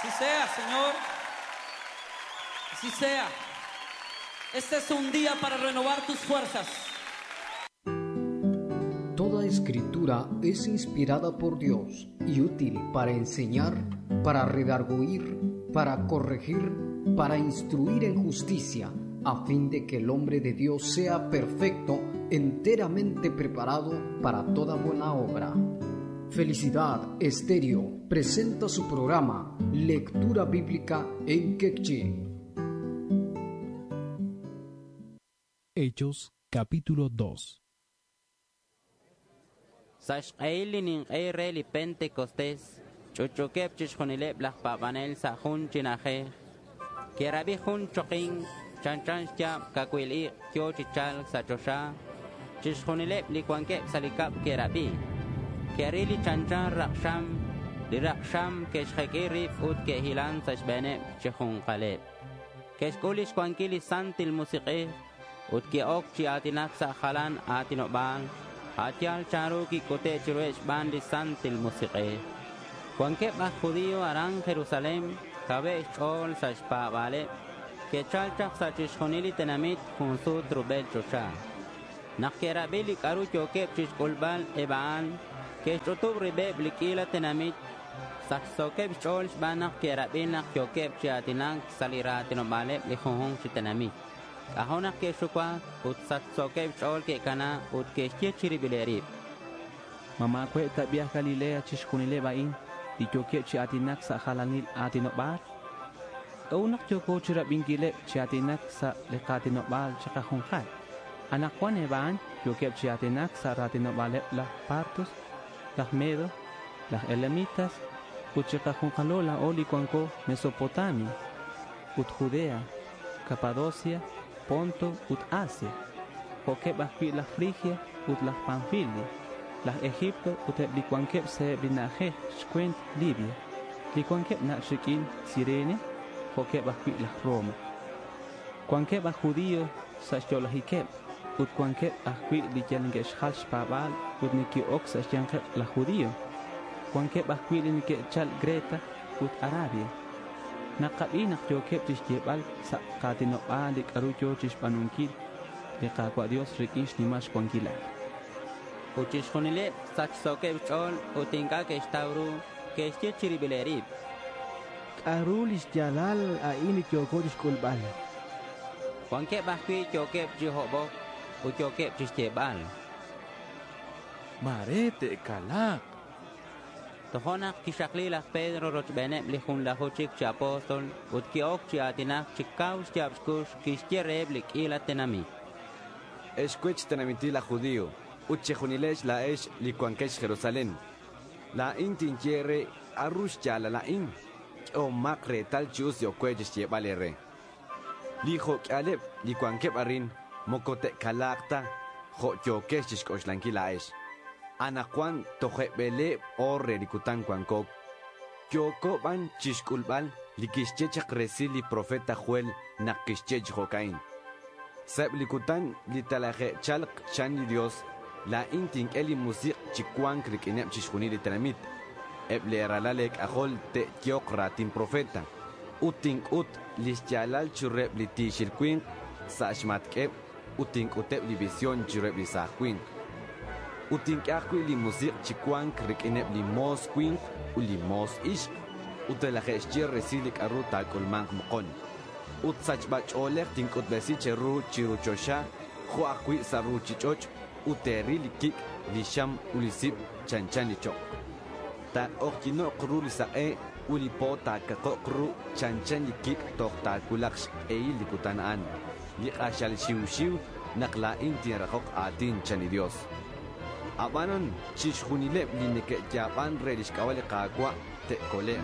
Así sea, Señor. Así sea. Este es un día para renovar tus fuerzas. Toda escritura es inspirada por Dios y útil para enseñar, para redarguir, para corregir, para instruir en justicia, a fin de que el hombre de Dios sea perfecto, enteramente preparado para toda buena obra. Felicidad Estéreo presenta su programa Lectura Bíblica en Quechua. Hechos, capítulo 2. Sashqailin Eireli Pentecostés, Chuchukep Chishonilep Las Papanel Sahun Chinaje, Kierabi Hun Choking, Chanchanchap Kakwili, Kyo Chichal Sachosha, Chishonilep Likwankep Salikap Kierabi, Kierili Chanchan Raksham, Liraksham Keshhekirif Ut Kehilan Sashbenep Chihun Kalep, Keshkulish Kwankili Santil Musiqe, Ut Kiok Chiatinak Sahalan Atinobal, Atial Charuki Kote Chiruech Bandi Santil Musiqe. Juanque más judío harán Jerusalén, Cabe Chol Sashpa Vale, que Chalchak Sachishonili Tenamit Junsu Trubel Chosha. Nakera Bili Karu Choke Chishkulbal Ebaan, que Chotub Ribe Blikila Tenamit, Saxoke Chol Banak Kerabina Choke Chiatinak Saliratino Vale, Lihon Chitenamit. Ahona que Shukwa, Ut Saxoke Chol que Kana, Ut que Chiribilerib. Mama kwe tabia Galilea Chishkunile Bain. Di joket ci atinak sa halanil atinobal. Unak joko cira bingile ci atinak sa lekatinobal caka hongkai. Anak wane ban joket ci atinak sa ratinobal lah partos, lah medo, lah elamitas, ucaka hongkalola oli kwanko Mesopotamia, ut Judea, Capadocia, Ponto, ut Asia. Joket bahwi lah Frigia, ut lah Pamfilia. Las Egipto utep likuankep se binaje shkwent Libia. Likuankep na shikin Sirene, jokep bahwi las Roma. Kuankep a judío sa sholahikep, ut kuankep ahwi lijange shhash pabal, ut niki ok sa shankep la judío. Kuankep ahwi linike chal Greta, ut Arabia. Nakabinak jokep tishjebal sa katino alik arujo tishpanunkil, liqaqwa Dios rikish nimash kuankila. Uchishonile Saxoke Chol, Utinka Kestauru, Kestia Chiribilerib. Arulis Jalal a ini Kyokodish Kulbal. Juanque Bahwi Kyokep Jihobok, Ukyokep Chistebal. Marete kalak. Tohonak Kishakli las Pedro Rochbenet Lihun Lahochik Chapostol, Utkiok Chiatinak Chikaus Chapskush, Kistierreblik Ila Tenami. Escuech Tenamiti la judío. Uchechunilesh la esh likuankesh Jerusalén. La intinquiere arrush chala la in. O macre tal chus yo cueches llevalere. Lijo kaleb likuankeb arin. Mokote kalakta. Jo yo kesh koshlanki la esh. Anaquan tojebele orre likutan kuankok. Kyoko ban chishkulbal likischechak resili profeta Joel nakischech jokain. Seb likutan litalaje chalk chani Dios. La inting eli musik chikuan krikinep chishkunili tenamit. Eble ralalek ahol te kiokratin profeta. Uting ut lischalal churrep li tishirquin sashmatkeb. Uting utep li vision churrep li sahquin. Uting akwi li musik chikuan krikinep li mos quin u li mos ish. Utelajeschir resilik aru takulmank mukon. Ut sachbach olek tinkut besi cheru chiruchosha. Ho akwi saru chichoch. Uteri likik lisham ulisip chanchanicho. Ta okino kru lisae ulipota kakokru chanchanikik tokta kulaksh likutanaan. Likashal shiu nakla inti rakok atin chani Dios. Abanon chishunilep linike japan relishkawale kakwa te kole.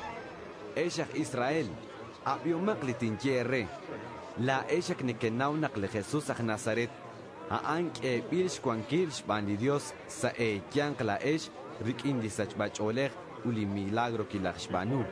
Eshak Israel abiomak litinjere. La eshak nikenau nakle Jesus ak Nazaret. Aank bilsh kwankilsh bandi Dios sa kyank la esh rik indi sachbach oleg uli milagro kilachbanu.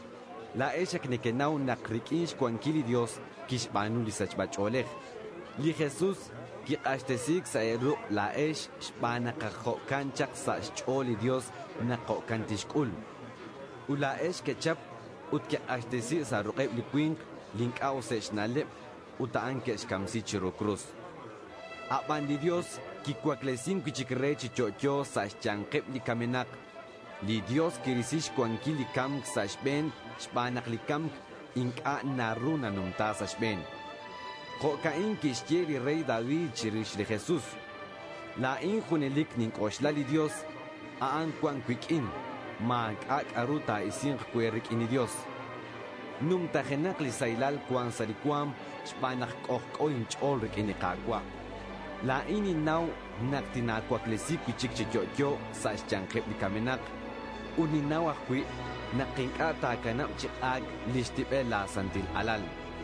La eshak nekenau nak rik insh kwankili Dios kishbanu li sachbach oleg. Li Jesus ki ashtesik sa eru la esh shbana kakho kanchak sa choli Dios na ko kantishkul. Ula esh kechap utke ashtesi sa ruqeb likwink link ausech nalep utaan ke skamsi chiro cruz. Aban li Dios kikwaklesin kuchikre chichocho sa chanqeb li kamenak. Li Dios kirisish kwanki li kam sa shben shbanak li kam inka naruna numta sa shben. Kokain kishtieri rey David chirish li Jesus. La in junelik ninkoshla li Dios aan kwan kwikin mag ak aruta isin kwerik ini Dios. Num tajenak li sailal kwan salikwam shbanak kokoin cholrik ini kagwa. La ini naw naktinakwak-lesi kuchikchichocho sa chanqeb li kamenak. Uninaw akwi nakinkata kanam chikag listipe la santil alal.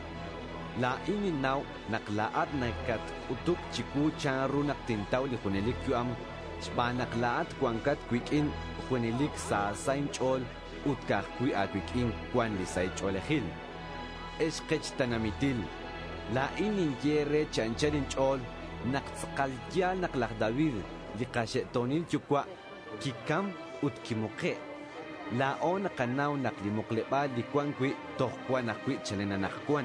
La ini naw naklaat nakat utuk chiku charu naktintaw li junelik yuam shba naklaat kwankat kwikin junelik sa sain chol utkak kwi akwikin kwan li say cholehil. Eshkech tanamitil. La ini yere chanchalin chol naktsqalya naklak David li qashetonil chukwa kikam utkimuqe. La on kanaw naklimuklepa li kwankwi tohkwa nakwi chalenanakwan.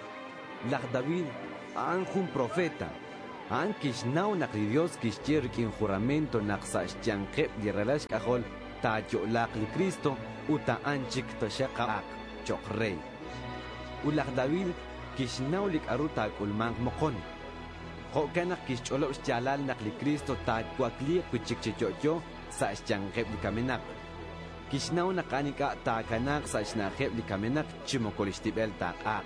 Lak David an jun profeta. An kishnaw nakli Dios kishchirkin juramento naksaschanqeb li relash kahol ta yolak li Cristo uta anchik toshaqaq chokrey. Ulak David kishnaw lik aruta kulman mokon. Kokanak kishcholo chalal nakli Cristo ta kwakli kuchikchichocho sa chanqeb li kamenak. Kishnaw nakanika ta kanak sa shnaqeb li kamenak chimokolistibel ta qaq.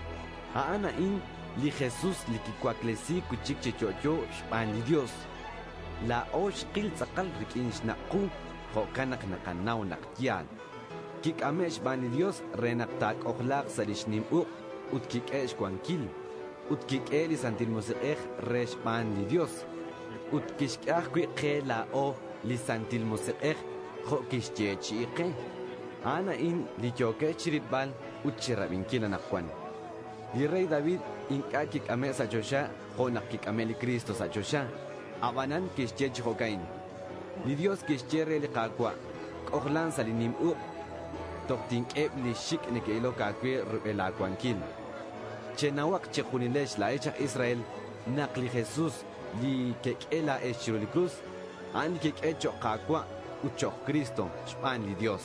Aana in li Jesus li kikwaklesi kuchikchichocho shpan li Dios. La osh qil tzaqal rikin shnaqu kokanak nakanaw naktial. Kikame shpan li Dios renak tak oklaq sa lishnim ut kikesh kwankil. Ut kikeli santil musiqej reshpan li Dios. Ut kishkaj kwi qe la o li santil musiqej jo kishchechi iqe. Ana in li choke chiribal ut chirabinkila nakwan. Li rey David inka kikame sa chosha jo nak kikame li Cristo sa chosha. Abanan kishchechi jokain. Li Dios kishchere li kakwa. Kohlan sa li nim toktinkeb li shik ne keilo kakwe rubela kwankil. Chenawak chejunilesh la hecha Israel nakli Jesus li kekela echiro li cruz an kekecho kakwa ucho Cristo shpan li Dios.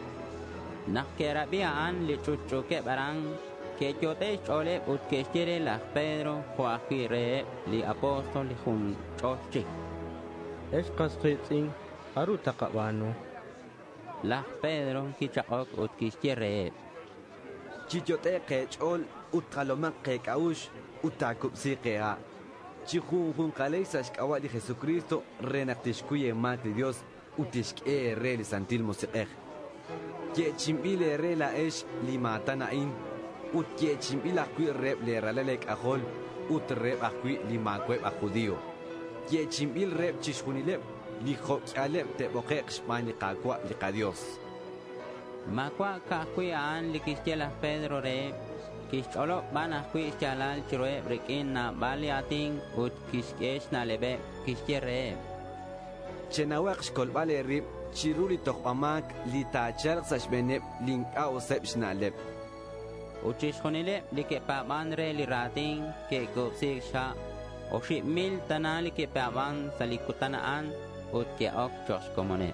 Nakkerabia an li chuchuke barang que chote chole ut que quiere la Pedro Joaquire li apóstol li jun chochi. Es kasritzing aruta kabano. La Pedro kichakok ut quiere. Chichote kechol utkalomak kekaush utakupsi kea. Chihun kaleisas kawali Jesucristo renaktishkuye mak de Dios utishke re li santil musiqej. Ye chimbile re la esh limatana in ut ye chimbila kui rep le ralalek ahol ut rep akui limakweb a judío. Ye chimbil rep chishunilep li jokalep te boqeq shmani kakwa li Dios. Makwa kakui an li kischela Pedro re kischolo bana kui chalal chirue brekin na baliating ut kiskesh na lebe kischere. Chenawak shkolbale rip chiruli toqamak li tachar sashbenep linka osep shnalep. Uchishonile li ke pabandre li rating ke gopsik sha oshi mil tana li ke paban salikutanaan ut ke ok chos komone.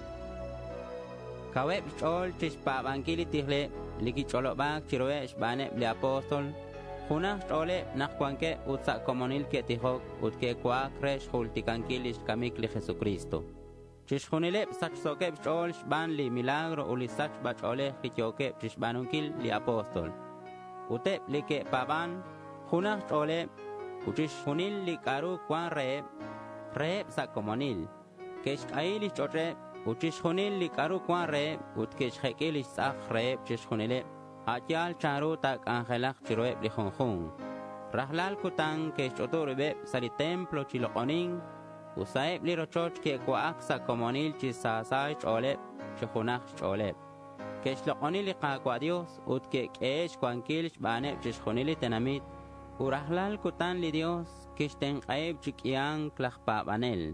Kaweb chol chish pabankili tihle li ki cholo bak chirue shbane li apostol Juna chole nakwanke ut sa komonil ke tihok ut ke kwa kresh hultikankilish kamik li Jesucristo. Chishunile sach soke chol shban li milagro uli sach bachole kityoke chishbanunkil li apostol. Ute li ke paban juna chole uchishunil li karu kwan reeb sa komonil. Keshkaili choche uchishunil li karu kwan reeb ut keshkekili sach reeb chishunile. Atyal charu tak angelak chiroeb li jonjun. Rahlal kutang keshotorebe sali templo chilokoning. Usaib li rochoch ke kwaak sa komonil chisasay choleb chihunak choleb. Keshlokonil li kakwa Dios ut ke kesh kwankil shbaneb chishunili tenamit. Urahlal kutan li Dios kishten kaib chikyang klakpabanel.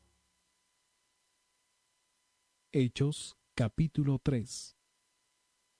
Hechos capítulo 3.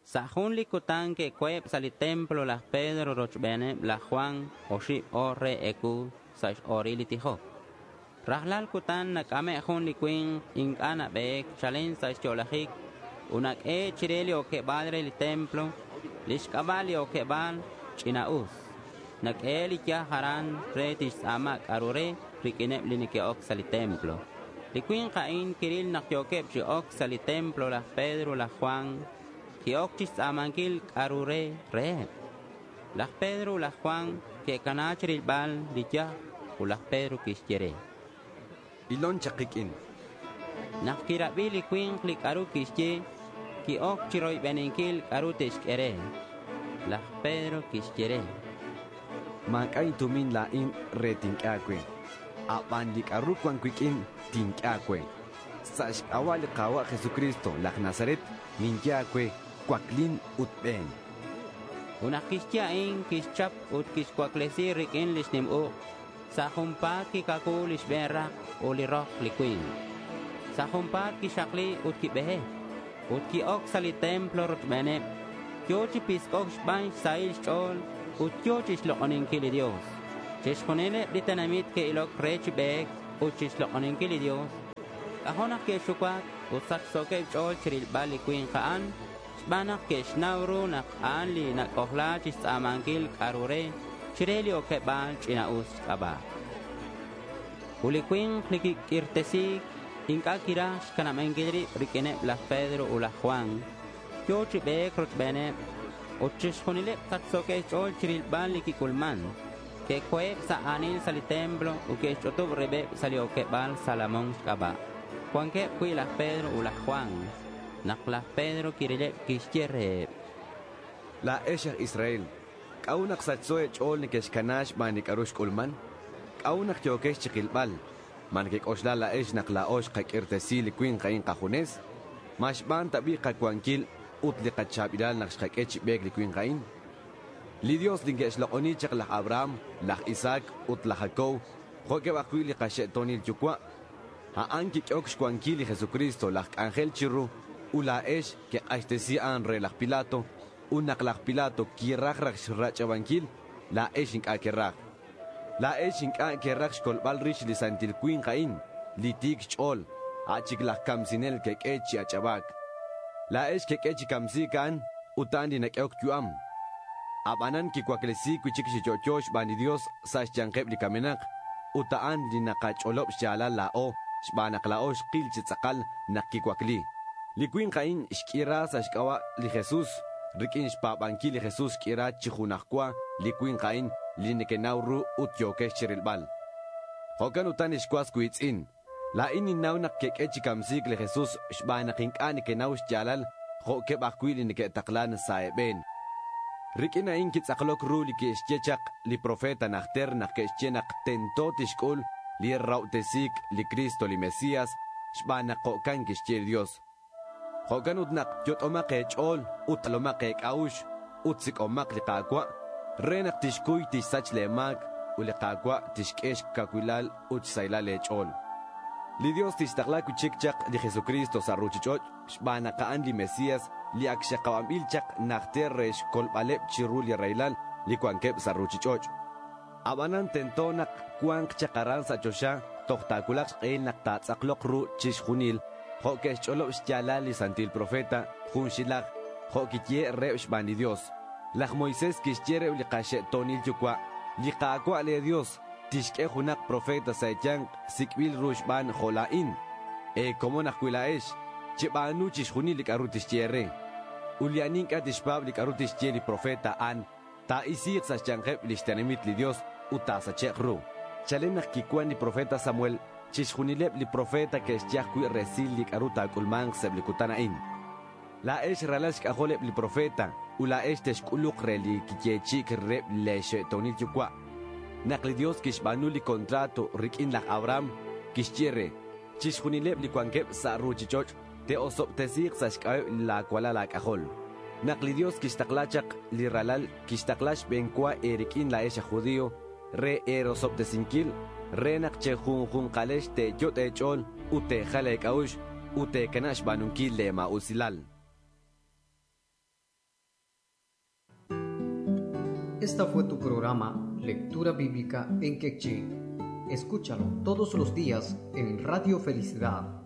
Sajun likutan que cuep sali templo las Pedro rochbene la Juan oship orre eku sach orili tijo. Rahlal kutan nakame jun liquin inkana bek chalen sach cholajik unak chireli o que badre el templo lishkabali o que bal chinaus. Nak likia haran retis amak arure rikine linike ok sali templo. Liquin kain kiril nakyokep chi ok sali templo la Pedro la Juan ki ok chis amankil arure re. La Pedro la Juan que kanachiril bal likia u la Pedro kischere. Ilon chakikin. Nakirabi liquin klik aru kische ki ok chiroy benenkil aru teskere. La Pedro kischere. Makay tumin lain retinkakwe. Apan likarukuan kwikin tinkakwe. Sash awali kawa Jesucristo lak Nazaret ninkakwe kwaklin utben. Una kischyain kischap ut kiskwaklesi rikin lisnim u. Sa humpa ki kaku lisbera o lirok liquin. Sa humpa ki shakli ut ki behe. Ut ki ok sali templo rutbene. Kyochi piskok shbanj sail chol. Ut kyochi shlokonin kili Dios. Cheshkonele litanamit ke ilok rechi bek. Ut shlokonin kili Dios. Ahonak ke shukwak. Ut saksoke chol chiril bali queen kaan. Shbanak ke shnawru nak anli nak ohla chis amankil karure. Chireli o que bal chinaus kaba. Uliquin klikik irtesik inka kirash kanamengiri rikene la Pedro u la Juan. Yo chibe krutbene uchishkonile tatsoke chol chiril bal likikulman. Que kwe sa anil sali templo u que chotub rebe sali o que bal salamon kaba. Juan que kui la Pedro u la Juan. Nak la Pedro kirile kischere. La Esher Israel. Kaunak satsoe chol ni keskanash manik arush kulman. Kaunak chokesh chikilbal. Manik oshla la esh nak la osh kakirtesi liquin kain kajunes. Mashban tabi kakwankil utli kachabiral nak shkakech beg liquin kain. Lidios lingesh la onichak la Abraham, la Isaac, ut la Jacob. Joke bakwili kashetonil chukwa. Haan kikok kwankili Jesucristo la angel chiru. Ula esh ke ashtesi anre la Pilato. Unak la Pilato kirrak shrachabankil la eshink akerrak. La eshink akerrak shkolbal rich li santil queen kain li tik chol achik la kamsinel kek echi achabak. La esh kek echi kamsi kan utandi nak yok tuam. Abanan ki kwaklesi kuchik shichochosh bani Dios sash jankep li kamenak utaan li nakacholop shala la o shbanak la o shqil chitzakal nak ki kwakli. Li queen kain shkira sash kawa li Jesus. Rikin shpabanki li Jesus kira chihunakwa liquin kain linikenauru utyoke chirilbal. Hokan utan ishkwas kuitzin. La ini naunak kekechi kamsik li Jesus shbanakinkani kenaush jalal hoke bakwi liniketaklan saeben. Rikin ain kitzaklok ru li kishchechak li profeta nakter nakeshchenak tentot ishkul li rautesik li Cristo li Mesías shbanakokan kishchir Dios. Hogan udnak yot omak echol, utalomak ekaush, utsik omak likakwa, renak tishkuy tisach lemak, ulikakwa tishkesh kakwilal utsailal echol. Li Dios tishtaklak uchikchak li Jesucristo sarruchichot, shbanakaan li Mesías, li akshakawamilchak nakterresh kolbalep chirul li railal, li kwankep sarruchichot. Abanan tentonak kwank chakaran sa chosha, tohtakulak el naktatsaklok ru chishjunil, Jokesh cholo shalali santil profeta, junshilak, jokitie resh bani Dios. Lach Moisés kishiere ulikashe tonil chukwa, likakwa le Dios, tishke junak profeta saichan, sikbil rushban jolain. Como nakuilaesh, chebanu chishjunilik arutishiere. Ulianinka tishpablik arutishieri profeta an, ta isir sachanjeb listanemit li Dios, utasa chekru. Chalenak kikwani profeta Samuel, Chishjunileb li profeta que esjahkui resilik aruta kulman seblikutanain. La esh ralashk aholeb li profeta, u la esh teshkuluk reli kichechik reb le shetonil chukwa. Nakli Dios kishbanu li contrato rikin la Abraham, kishchire. Chishjunileb li kwankeb sa ruchichoch, te osop tesik sashkayo la kuala la kahol. Nakli Dios kishtaklachak li ralal kishtaklash benkwa erikin la esha judío, re erosop tesinkil, renak che jun kalesh te yot echol ute jale kaush ute kenash banunkil le ma usilal. Esta fue tu programa Lectura Bíblica en Quechí. Escúchalo todos los días en Radio Felicidad